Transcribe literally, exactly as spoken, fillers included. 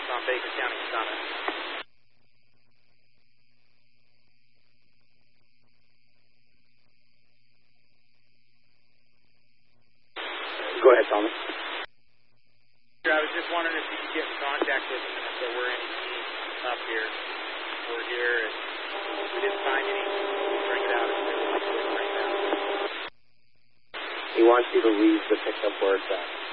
on Baker County Summit. Go ahead, Thomas. I was just wondering if you could get in contact with him and if there were any needs up here. We're here, and if we didn't find any, we'll bring it out if they would like to bring it out. He wants you to leave the pickup where it's at.